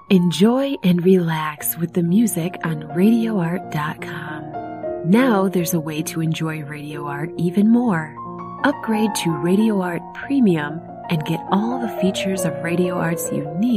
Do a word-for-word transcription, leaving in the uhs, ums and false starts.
Enjoy and relax with the music on radio art dot com. Now there's a way to enjoy Radio Art even more. Upgrade to Radio Art Premium and get all the features of Radio Art's unique